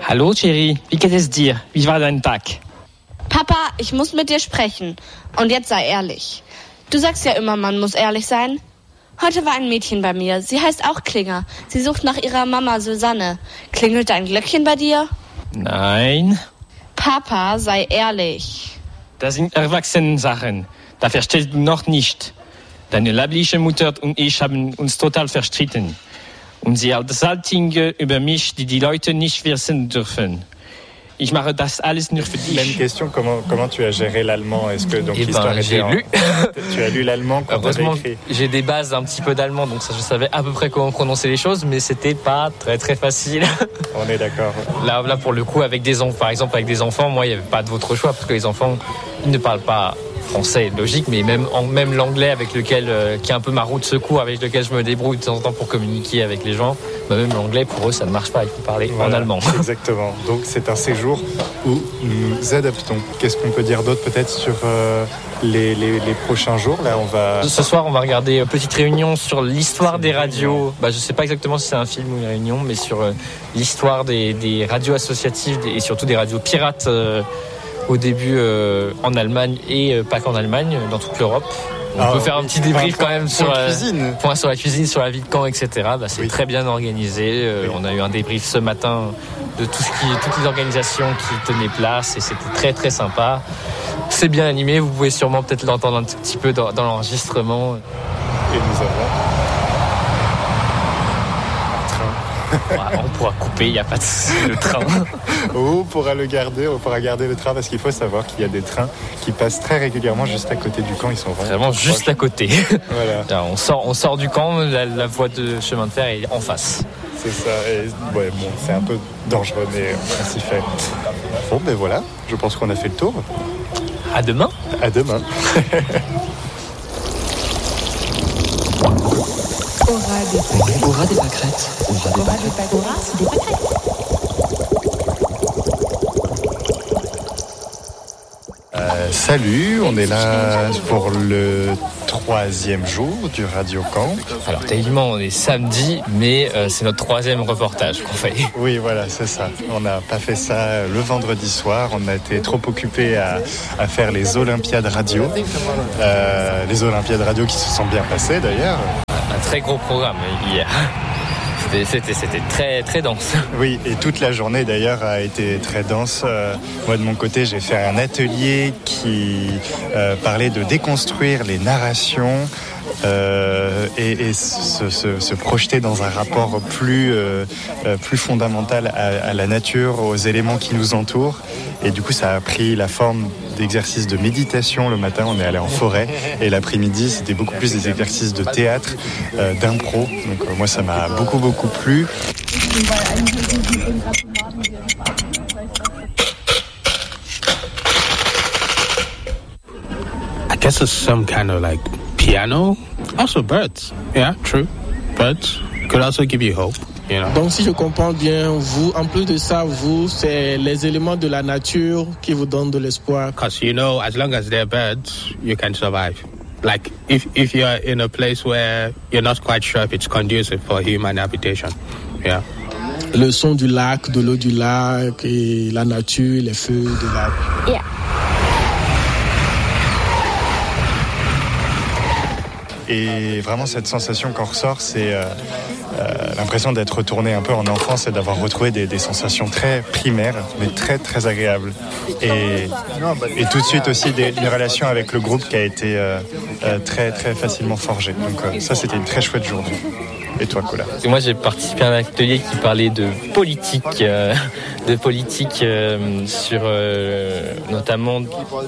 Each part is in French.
Hallo, Thierry. Wie geht es dir? Wie war dein Tag? Papa, ich muss mit dir sprechen. Und jetzt sei ehrlich. Du sagst ja immer, man muss ehrlich sein. Heute war ein Mädchen bei mir. Sie heißt auch Klinger. Sie sucht nach ihrer Mama Susanne. Klingelt ein Glöckchen bei dir? Nein. Papa, sei ehrlich. Das sind Erwachsenensachen. Da verstehst du noch nicht. Deine leibliche Mutter und ich haben uns total verstritten. Und sie erzählt Dinge über mich, die die Leute nicht wissen dürfen. Ich mache das alles nur für dich. Même question, comment tu as géré l'allemand? Est-ce que donc l'histoire j'ai lu. Tu as lu l'allemand quand tu as Heureusement, écrit? j'ai des bases un petit peu d'allemand, donc ça, je savais à peu près comment prononcer les choses, mais c'était pas très très facile. On est d'accord. Là pour le coup, avec des enfants, par exemple avec des enfants, moi il n'y avait pas d'autre choix parce que les enfants ils ne parlent pas français, logique, mais même l'anglais avec lequel qui est un peu ma roue de secours, avec lequel je me débrouille de temps en temps pour communiquer avec les gens. Même l'anglais pour eux ça ne marche pas, il faut parler en allemand. Exactement. Donc c'est un séjour où nous adaptons. Qu'est-ce qu'on peut dire d'autre peut-être sur les prochains jours? Là, Ce soir, on va regarder une petite réunion sur l'histoire des radios. Je sais pas exactement si c'est un film ou une réunion, mais sur l'histoire des radios associatives et surtout des radios pirates au début en Allemagne et pas qu'en Allemagne, dans toute l'Europe. On peut faire un petit débrief quand même sur la cuisine, sur la vie de Caen, etc. C'est très bien organisé. On a eu un débrief ce matin de toutes les organisations qui tenaient place et c'était très très sympa. C'est bien animé, vous pouvez sûrement peut-être l'entendre un tout petit peu dans l'enregistrement. Et nous avons on pourra couper, il n'y a pas de souci, le train. On pourra garder le train parce qu'il faut savoir qu'il y a des trains qui passent très régulièrement juste à côté du camp. Ils sont vraiment juste à côté. Voilà. On sort du camp, la voie de chemin de fer est en face. C'est ça. Et, c'est un peu dangereux, mais on s'y fait. Bon, voilà, je pense qu'on a fait le tour. À demain. À demain. Aura des pâquerettes. Salut, on est là pour le 3e jour du Radio Caen. Alors techniquement on est samedi, mais c'est notre 3e reportage qu'on fait. Oui, voilà, c'est ça. On n'a pas fait ça le vendredi soir. On a été trop occupés à faire les Olympiades radio. Les Olympiades radio qui se sont bien passées d'ailleurs. Un très gros programme hier. C'était très très dense. Oui, et toute la journée d'ailleurs a été très dense. Moi de mon côté, j'ai fait un atelier qui parlait de déconstruire les narrations et se projeter dans un rapport plus fondamental à la nature, aux éléments qui nous entourent. Et du coup, ça a pris la forme d'exercices de méditation. Le matin, on est allé en forêt. Et l'après-midi, c'était beaucoup plus des exercices de théâtre, d'impro. Donc moi, ça m'a beaucoup plu. I guess it's some kind of like piano. Also birds. Yeah, true. Birds could also give you hope. You know? Donc si je comprends bien, vous, en plus de ça, c'est les éléments de la nature qui vous donnent de l'espoir. Because as long as they're birds, you can survive. Like if you're in a place where you're not quite sure if it's conducive for human habitation. Yeah. Le son du lac, de l'eau du lac et la nature, les feux de lac. Yeah. Et vraiment cette sensation qu'on ressort, c'est l'impression d'être retourné un peu en enfance et d'avoir retrouvé des sensations très primaires, mais très très agréables. Et tout de suite aussi une relation avec le groupe qui a été très très facilement forgée. Donc ça, c'était une très chouette journée. Et toi, Cola? Moi, j'ai participé à un atelier qui parlait de politique, sur notamment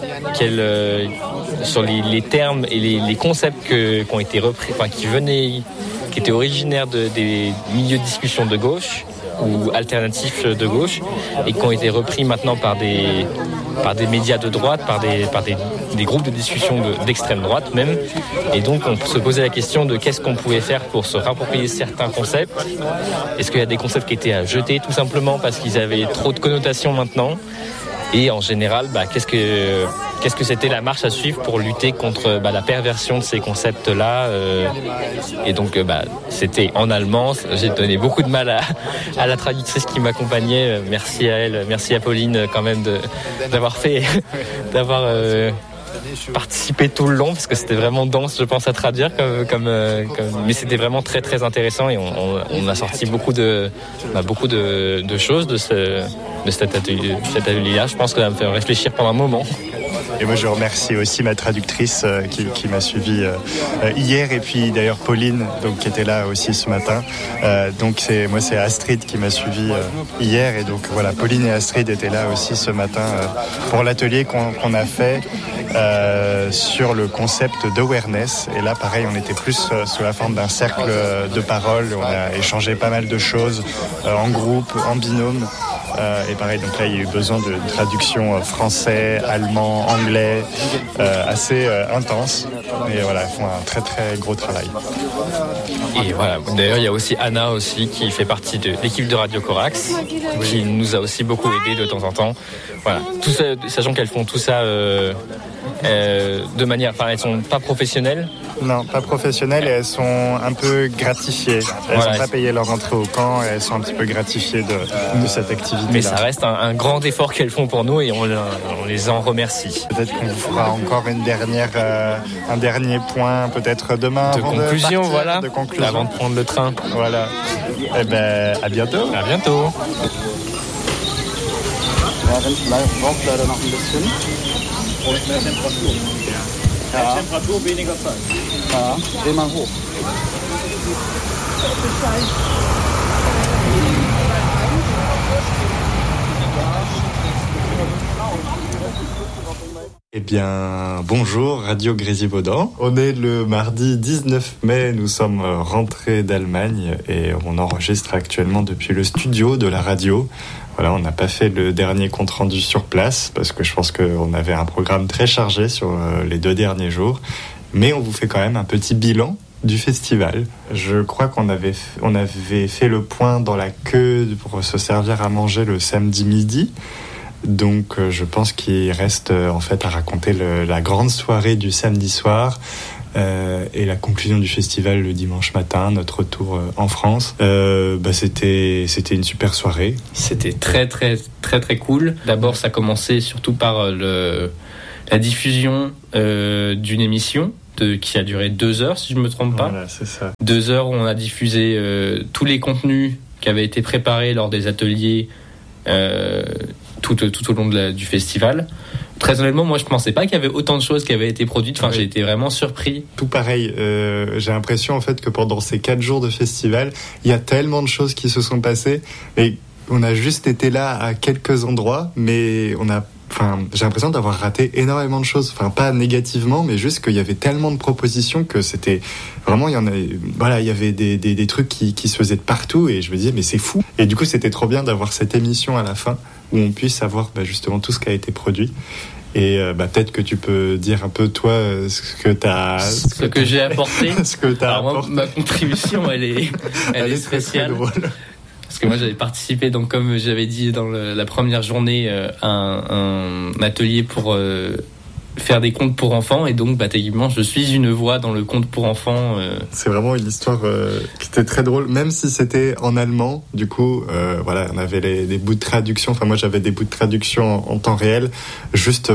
sur les termes et les concepts qui ont été repris, qui étaient originaires des milieux de discussion de gauche ou alternatifs de gauche et qui ont été repris maintenant par des médias de droite, par des groupes de discussion d'extrême droite même. Et donc on se posait la question de qu'est-ce qu'on pouvait faire pour se rapproprier certains concepts. Est-ce qu'il y a des concepts qui étaient à jeter tout simplement parce qu'ils avaient trop de connotations maintenant? et en général, qu'est-ce que c'était la marche à suivre pour lutter contre la perversion de ces concepts-là. Et donc, c'était en allemand. J'ai donné beaucoup de mal à la traductrice qui m'accompagnait. Merci à elle, merci à Pauline quand même d'avoir participé tout le long, parce que c'était vraiment dense, je pense, à traduire, mais c'était vraiment très très intéressant, et on a sorti beaucoup de choses de cet atelier-là. Je pense que ça me fait réfléchir pendant un moment. Et moi, je remercie aussi ma traductrice qui m'a suivi hier, et puis d'ailleurs Pauline, donc, qui était là aussi ce matin. Donc c'est Astrid qui m'a suivi hier, et donc voilà, Pauline et Astrid étaient là aussi ce matin pour l'atelier qu'on a fait sur le concept d'awareness. Et là, pareil, on était plus sous la forme d'un cercle de parole. On a échangé pas mal de choses en groupe, en binôme. Et pareil, donc là, il y a eu besoin de traduction français, allemand, anglais, assez intense. Et voilà, ils font un très très gros travail. Et voilà, d'ailleurs, il y a aussi Anna aussi, qui fait partie de l'équipe de Radio Corax, qui nous a aussi beaucoup aidé de temps en temps. Voilà, tout ça, sachant qu'elles font tout ça de manière, elles sont pas professionnelles. Non, pas professionnelles, et elles sont un peu gratifiées. Elles n'ont pas payé leur entrée au camp, et elles sont un petit peu gratifiées de cette activité-là. Mais ça reste un grand effort qu'elles font pour nous, et on les en remercie. Peut-être qu'on vous fera encore un dernier point, peut-être demain. De conclusion, voilà. De conclusion. Avant de prendre le train. Voilà. Eh ben, à bientôt. À bientôt. Temperatur weniger Zeit. Ja, dreh mal hoch. Eh bien, bonjour, Radio Grésivaudan. On est le mardi 19 mai, nous sommes rentrés d'Allemagne et on enregistre actuellement depuis le studio de la radio. Voilà, on n'a pas fait le dernier compte-rendu sur place parce que je pense qu'on avait un programme très chargé sur les 2 derniers jours. Mais on vous fait quand même un petit bilan du festival. Je crois qu'on avait fait le point dans la queue pour se servir à manger le samedi midi. Donc je pense qu'il reste en fait à raconter la grande soirée du samedi soir. Et la conclusion du festival le dimanche matin, notre retour en France. C'était une super soirée. C'était très très très très cool. D'abord, ça commençait surtout par la diffusion d'une émission qui a duré 2 heures, si je me trompe pas. Voilà, c'est ça. 2 heures où on a diffusé tous les contenus qui avaient été préparés lors des ateliers tout au long du festival. Très honnêtement, moi je pensais pas qu'il y avait autant de choses qui avaient été produites. Enfin, j'ai été vraiment surpris. Tout pareil. J'ai l'impression en fait que pendant ces 4 jours de festival, il y a tellement de choses qui se sont passées. Et on a juste été là à quelques endroits, mais j'ai l'impression d'avoir raté énormément de choses. Enfin, pas négativement, mais juste qu'il y avait tellement de propositions que c'était vraiment, il y avait des trucs qui se faisaient de partout, et je me disais mais c'est fou. Et du coup, c'était trop bien d'avoir cette émission à la fin où on puisse savoir justement tout ce qui a été produit. Et peut-être que tu peux dire un peu toi ce que j'ai apporté. Ce que t'as apporté. Ma contribution, elle est spéciale. Très drôle. Parce que moi j'avais participé, donc comme j'avais dit dans la première journée, à un atelier pour faire des contes pour enfants, et donc techniquement je suis une voix dans le conte pour enfants. C'est vraiment une histoire qui était très drôle, même si c'était en allemand. Du coup, on avait des bouts de traduction. Enfin, moi j'avais des bouts de traduction en temps réel. Juste,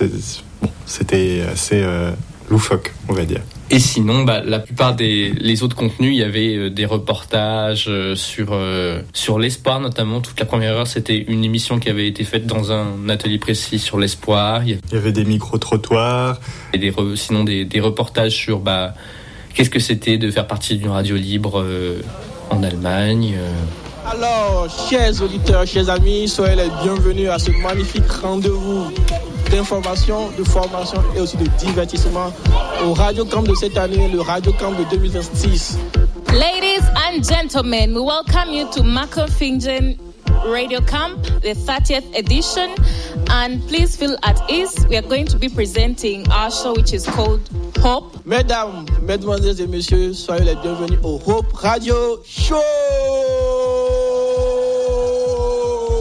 c'était assez loufoque, on va dire. Et sinon, la plupart les autres contenus, il y avait des reportages sur l'espoir, notamment. Toute la première heure, c'était une émission qui avait été faite dans un atelier précis sur l'espoir. Il y avait des micro-trottoirs. Et sinon des reportages sur qu'est-ce que c'était de faire partie d'une radio libre en Allemagne. Alors, chers auditeurs, chers amis, soyez les bienvenus à ce magnifique rendez-vous d'information, de formation et aussi de divertissement au Radio Camp de cette année, le Radio Camp de 2026. Ladies and gentlemen, we welcome you to Marco-Fingen Radio Camp, the 30th edition, and please feel at ease. We are going to be presenting our show, which is called Hope. Mesdames, mesdemoiselles et messieurs, soyez les bienvenus au Hope Radio Show.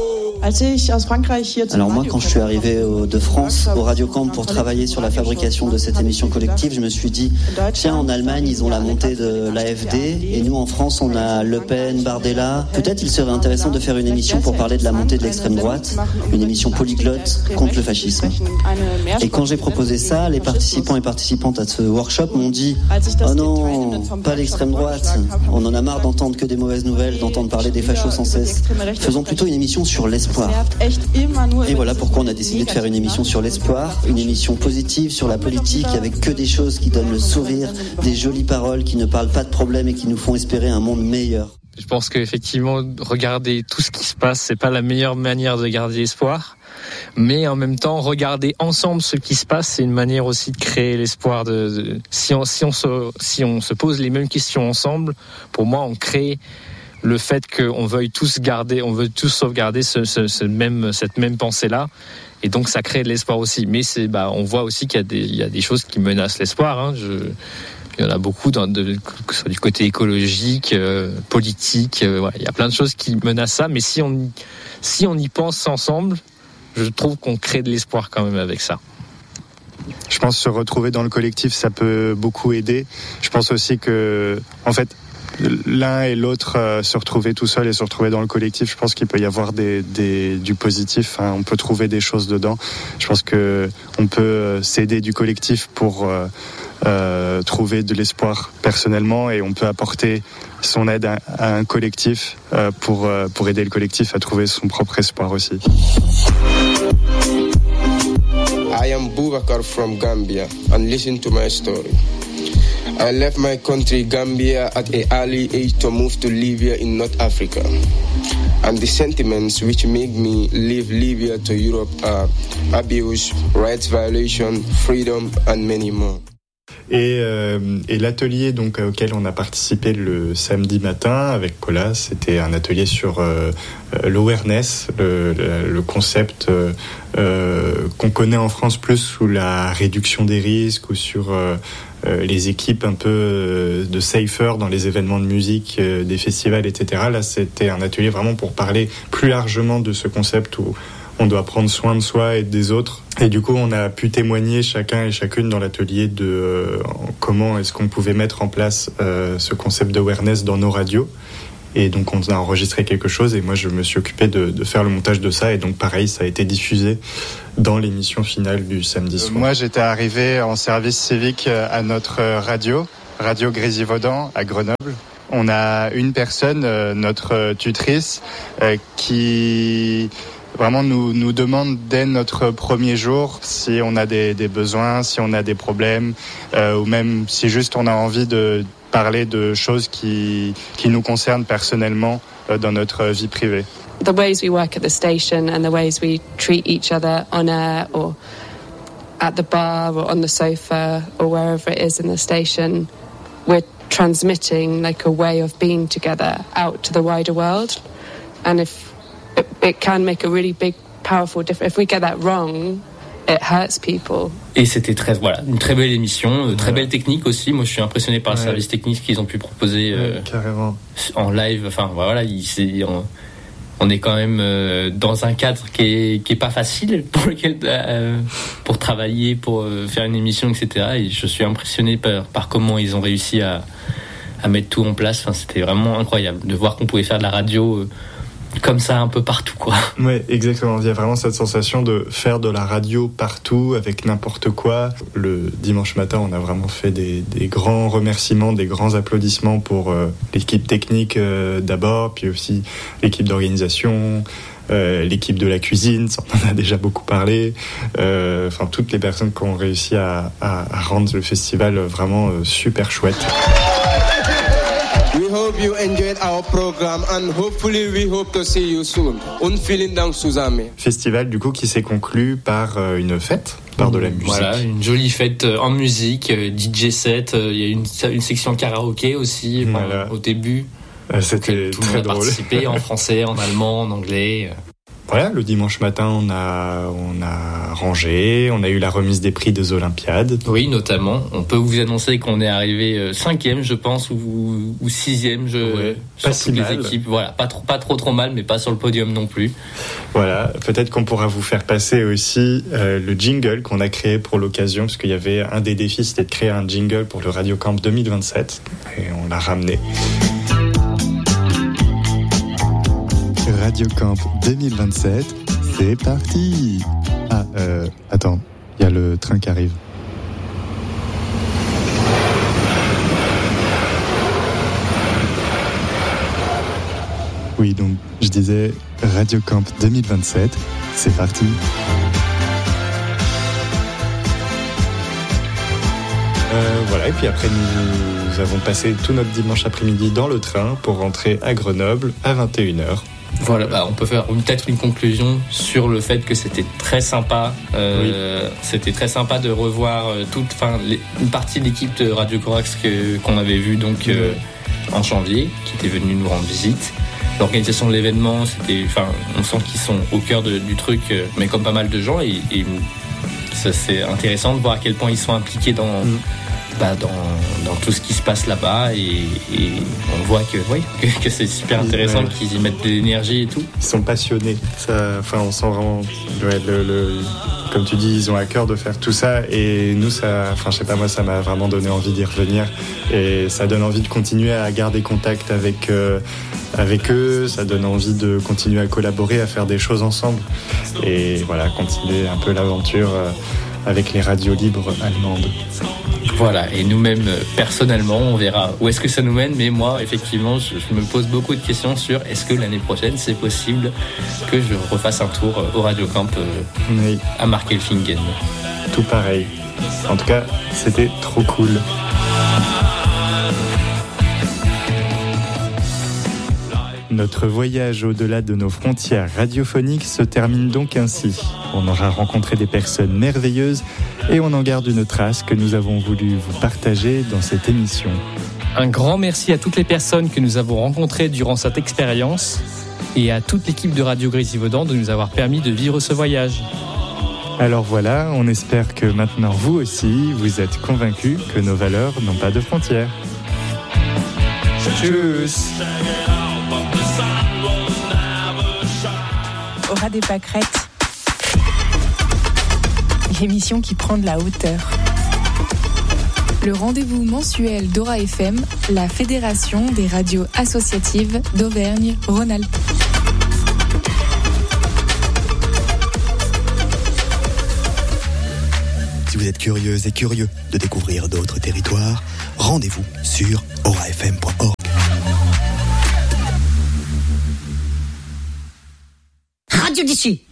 Alors moi, quand je suis arrivé de France au Radio Camp pour travailler sur la fabrication de cette émission collective, je me suis dit, tiens, en Allemagne, ils ont la montée de l'AfD, et nous, en France, on a Le Pen, Bardella. Peut-être il serait intéressant de faire une émission pour parler de la montée de l'extrême droite, une émission polyglotte contre le fascisme. Et quand j'ai proposé ça, les participants et participantes à ce workshop m'ont dit, oh non, pas l'extrême droite, on en a marre d'entendre que des mauvaises nouvelles, d'entendre parler des fachos sans cesse. Faisons plutôt une émission sur l'espoir. Et voilà pourquoi on a décidé de faire une émission sur l'espoir, une émission positive sur la politique avec que des choses qui donnent le sourire, des jolies paroles qui ne parlent pas de problèmes et qui nous font espérer un monde meilleur. Je pense qu'effectivement, regarder tout ce qui se passe, c'est pas la meilleure manière de garder espoir. Mais en même temps, regarder ensemble ce qui se passe, c'est une manière aussi de créer l'espoir. Si on se pose les mêmes questions ensemble, pour moi, on crée le fait qu'on veuille tous sauvegarder cette même pensée-là. Et donc, ça crée de l'espoir aussi. Mais on voit aussi qu'il y a des choses qui menacent l'espoir. Hein. Il y en a beaucoup, que ce soit du côté écologique, politique. Voilà. Il y a plein de choses qui menacent ça. Mais si on y pense ensemble, je trouve qu'on crée de l'espoir quand même avec ça. Je pense se retrouver dans le collectif, ça peut beaucoup aider. Je pense aussi que, en fait, l'un et l'autre se retrouver tout seul et se retrouver dans le collectif, je pense qu'il peut y avoir du positif, hein, on peut trouver des choses dedans. Je pense que on peut s'aider du collectif pour trouver de l'espoir personnellement, et on peut apporter son aide à un collectif pour aider le collectif à trouver son propre espoir aussi. I am Boubacar from Gambia, and listen to my story. I left my country, Gambia, at an early age to move to Libya in North Africa. And the sentiments which make me leave Libya to Europe are abuse, rights violation, freedom, and many more. Et l'atelier donc auquel on a participé le samedi matin avec Colas, c'était un atelier sur l'awareness, le concept qu'on connaît en France plus sous la réduction des risques, ou sur les équipes un peu de safer dans les événements de musique, des festivals, etc. Là, c'était un atelier vraiment pour parler plus largement de ce concept où on doit prendre soin de soi et des autres. Et du coup, on a pu témoigner chacun et chacune dans l'atelier de comment est-ce qu'on pouvait mettre en place ce concept d'awareness dans nos radios. Et donc, on a enregistré quelque chose, et moi, je me suis occupé de faire le montage de ça. Et donc, pareil, ça a été diffusé dans l'émission finale du samedi soir. Moi, j'étais arrivé en service civique à notre Radio Grésivaudan à Grenoble. On a une personne, notre tutrice, qui vraiment nous demande dès notre premier jour si on a des besoins, si on a des problèmes, ou même si juste on a envie de parler de choses qui nous concernent personnellement dans notre vie privée. The ways we work at the station and the ways we treat each other on air or at the bar or on the sofa or wherever it is in the station, we're transmitting like a way of being together out to the wider world. And if it can make a really big, powerful difference. If we get that wrong, it hurts people. Et c'était une très belle émission, très belle technique aussi. Moi, je suis impressionné par le service technique qu'ils ont pu proposer carrément en live. Enfin, voilà, on est quand même dans un cadre qui est pas facile pour travailler, pour faire une émission, etc. Et je suis impressionné par comment ils ont réussi à mettre tout en place. Enfin, c'était vraiment incroyable de voir qu'on pouvait faire de la radio comme ça un peu partout, quoi. Ouais, exactement. Il y a vraiment cette sensation de faire de la radio partout avec n'importe quoi. Le dimanche matin, on a vraiment fait des grands remerciements, des grands applaudissements pour l'équipe technique d'abord, puis aussi l'équipe d'organisation, l'équipe de la cuisine, ça on en a déjà beaucoup parlé, enfin toutes les personnes qui ont réussi à rendre le festival vraiment super chouette. We hope you enjoyed our program and hopefully we hope to see you soon. Vielen Dank zusammen. Festival du coup qui s'est conclu par une fête, par de la musique. Voilà, une jolie fête en musique, DJ set, il y a une section karaoké aussi au début. C'était tout très le monde a drôle. participé en français, en allemand, en anglais. Voilà, le dimanche matin, on a rangé, on a eu la remise des prix des Olympiades. Oui, notamment. On peut vous annoncer qu'on est arrivé 5e, je pense, ou 6e. Pas si mal. Les équipes. Voilà, pas trop mal, mais pas sur le podium non plus. Voilà, peut-être qu'on pourra vous faire passer aussi le jingle qu'on a créé pour l'occasion, parce qu'il y avait un des défis, c'était de créer un jingle pour le Radio Camp 2027, et on l'a ramené. Radio Camp 2027, c'est parti. Attends, il y a le train qui arrive. Oui, donc je disais Radio Camp 2027, c'est parti. Voilà, et puis après nous avons passé tout notre dimanche après-midi dans le train pour rentrer à Grenoble à 21h. Voilà, on peut faire peut-être une conclusion sur le fait que c'était très sympa. C'était très sympa de revoir une partie de l'équipe de Radio Corax qu'on avait vue en janvier, qui était venue nous rendre visite. L'organisation de l'événement, on sent qu'ils sont au cœur du truc, mais comme pas mal de gens, et ça, c'est intéressant de voir à quel point ils sont impliqués dans tout ce qui se passe là-bas, et on voit que c'est super intéressant, qu'ils y mettent de l'énergie et tout. Ils sont passionnés. On sent vraiment, comme tu dis, ils ont à cœur de faire tout ça, et nous, ça m'a vraiment donné envie d'y revenir, et ça donne envie de continuer à garder contact avec eux, ça donne envie de continuer à collaborer, à faire des choses ensemble, et voilà, continuer un peu l'aventure avec les radios libres allemandes. Voilà, et nous-mêmes, personnellement, on verra où est-ce que ça nous mène, mais moi, effectivement, je me pose beaucoup de questions sur est-ce que l'année prochaine, c'est possible que je refasse un tour au Radio Camp à Markelfingen. Tout pareil. En tout cas, c'était trop cool. Notre voyage au-delà de nos frontières radiophoniques se termine donc ainsi. On aura rencontré des personnes merveilleuses et on en garde une trace que nous avons voulu vous partager dans cette émission. Un grand merci à toutes les personnes que nous avons rencontrées durant cette expérience et à toute l'équipe de Radio Grésivaudan de nous avoir permis de vivre ce voyage. Alors voilà, on espère que maintenant vous aussi, vous êtes convaincus que nos valeurs n'ont pas de frontières. Tchuss! Aura des pâquerettes. L'émission qui prend de la hauteur. Le rendez-vous mensuel d'Aura FM, la fédération des radios associatives d'Auvergne-Rhône-Alpes. Si vous êtes curieuse et curieux de découvrir d'autres territoires, rendez-vous sur aurafm.org. Radio d'ici.